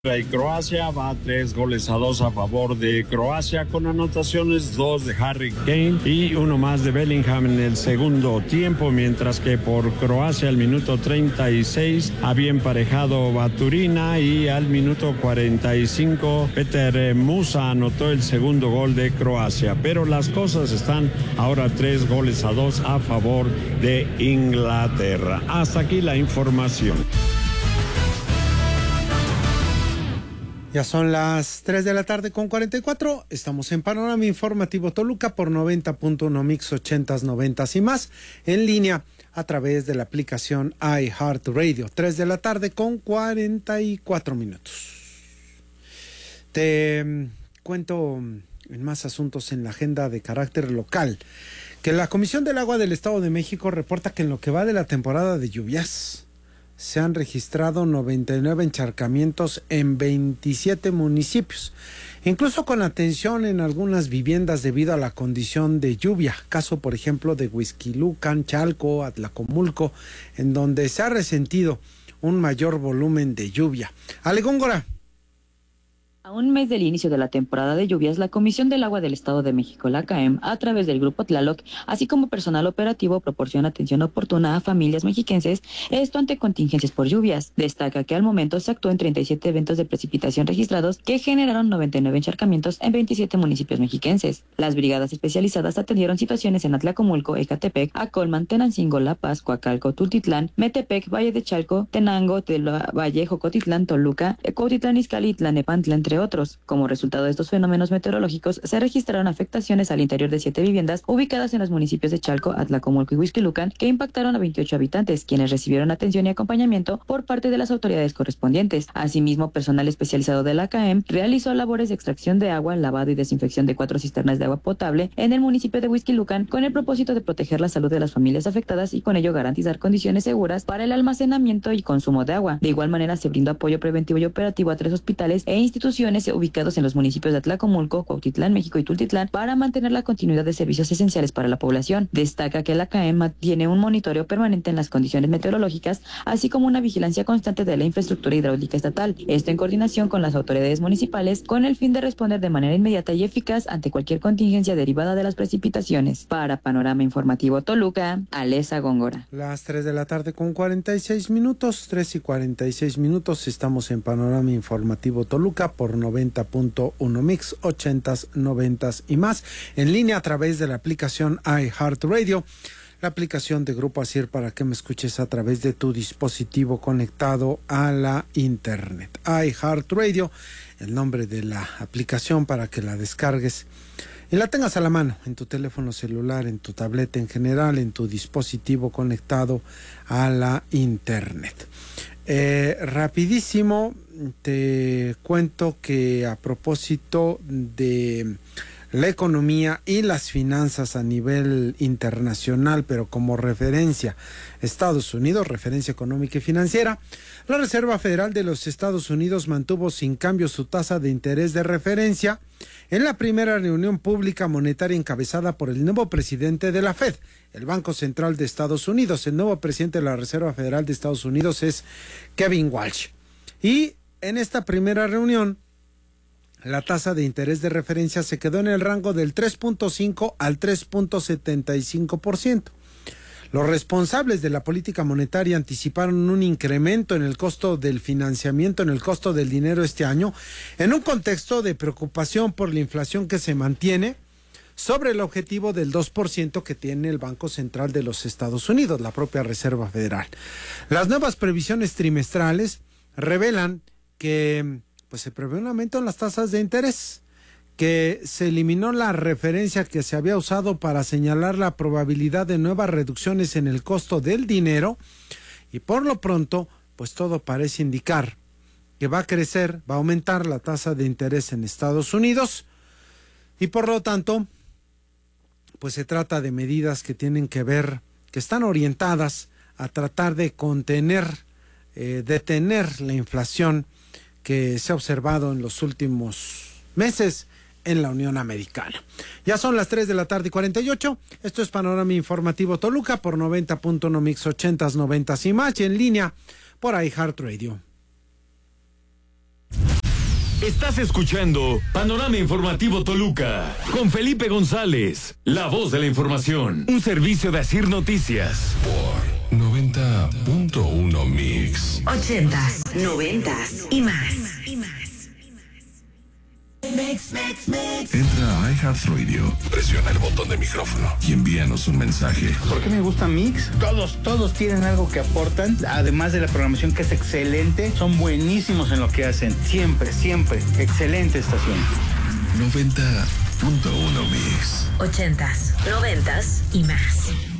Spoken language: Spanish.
Y Croacia va 3-2 a favor de Croacia, con anotaciones 2 de Harry Kane y uno más de Bellingham en el segundo tiempo, mientras que por Croacia al minuto 36 había emparejado Baturina y al minuto 45 Peter Musa anotó el segundo gol de Croacia, pero las cosas están ahora 3-2 a favor de Inglaterra. Hasta aquí la información. Ya son las 3 de la tarde con 44. Estamos en Panorama Informativo Toluca por 90.1 Mix 80s, 90s y más, en línea a través de la aplicación iHeartRadio. 3 de la tarde con 44 minutos. Te cuento en más asuntos en la agenda de carácter local, que la Comisión del Agua del Estado de México reporta que en lo que va de la temporada de lluvias se han registrado 99 encharcamientos en 27 municipios, incluso con atención en algunas viviendas debido a la condición de lluvia. Caso, por ejemplo, de Huixquilucan, Chalco, Atlacomulco, en donde se ha resentido un mayor volumen de lluvia. Ale Góngora. A un mes del inicio de la temporada de lluvias, la Comisión del Agua del Estado de México, la CAEM, a través del Grupo Tlaloc, así como personal operativo, proporciona atención oportuna a familias mexiquenses, esto ante contingencias por lluvias. Destaca que al momento se actuó en 37 eventos de precipitación registrados que generaron 99 encharcamientos en 27 municipios mexiquenses. Las brigadas especializadas atendieron situaciones en Atlacomulco, Ecatepec, Acolman, Tenancingo, La Paz, Coacalco, Tultitlán, Metepec, Valle de Chalco, Tenango, Valle, Jocotitlán, Toluca, Cuautitlán, Izcalli, Tlanepantla, entre otros. Como resultado de estos fenómenos meteorológicos, se registraron afectaciones al interior de 7 viviendas ubicadas en los municipios de Chalco, Atlacomulco y Huixquilucan, que impactaron a 28 habitantes, quienes recibieron atención y acompañamiento por parte de las autoridades correspondientes. Asimismo, personal especializado de la CAEM realizó labores de extracción de agua, lavado y desinfección de 4 cisternas de agua potable en el municipio de Huixquilucan, con el propósito de proteger la salud de las familias afectadas y con ello garantizar condiciones seguras para el almacenamiento y consumo de agua. De igual manera, se brindó apoyo preventivo y operativo a 3 hospitales e instituciones ubicados en los municipios de Atlacomulco, Cuautitlán, México y Tultitlán para mantener la continuidad de servicios esenciales para la población. Destaca que la CAEM tiene un monitoreo permanente en las condiciones meteorológicas, así como una vigilancia constante de la infraestructura hidráulica estatal, esto en coordinación con las autoridades municipales, con el fin de responder de manera inmediata y eficaz ante cualquier contingencia derivada de las precipitaciones. Para Panorama Informativo Toluca, Alesa Góngora. Las 3 de la tarde con 46 minutos, 3 y 46 minutos, estamos en Panorama Informativo Toluca por 90.1 Mix 80s, 90s y más, en línea a través de la aplicación iHeartRadio, la aplicación de Grupo Asir para que me escuches a través de tu dispositivo conectado a la internet. iHeartRadio, el nombre de la aplicación para que la descargues y la tengas a la mano en tu teléfono celular, en tu tableta en general, en tu dispositivo conectado a la internet. Rapidísimo te cuento que a propósito de la economía y las finanzas a nivel internacional, pero como referencia Estados Unidos, referencia económica y financiera, la Reserva Federal de los Estados Unidos mantuvo sin cambio su tasa de interés de referencia en la primera reunión pública monetaria encabezada por el nuevo presidente de la Fed, el Banco Central de Estados Unidos. El nuevo presidente de la Reserva Federal de Estados Unidos es Kevin Walsh. Y en esta primera reunión, la tasa de interés de referencia se quedó en el rango del 3.5 al 3.75%. Los responsables de la política monetaria anticiparon un incremento en el costo del financiamiento, en el costo del dinero este año, en un contexto de preocupación por la inflación que se mantiene sobre el objetivo del 2% que tiene el Banco Central de los Estados Unidos, la propia Reserva Federal. Las nuevas previsiones trimestrales revelan que se prevé un aumento en las tasas de interés, que se eliminó la referencia que se había usado para señalar la probabilidad de nuevas reducciones en el costo del dinero, y por lo pronto, todo parece indicar que va a crecer, va a aumentar la tasa de interés en Estados Unidos, y por lo tanto, se trata de medidas que tienen que ver, que están orientadas a tratar de contener, detener la inflación que se ha observado en los últimos meses en la Unión Americana. Ya son las 3 de la tarde y 48. Esto es Panorama Informativo Toluca por 90.1 Mix 80s, 90s y más, y en línea por iHeartRadio. Estás escuchando Panorama Informativo Toluca con Felipe González, la voz de la información. Un servicio de Asir Noticias. Por 90.1 Mix. 80s, 90s y más. Entra a iHeartRadio, presiona el botón de micrófono y envíanos un mensaje. ¿Por qué me gusta Mix? Todos tienen algo que aportan, además de la programación que es excelente, son buenísimos en lo que hacen, siempre, excelente estación. 90.1 Mix. 80s, 90s y más.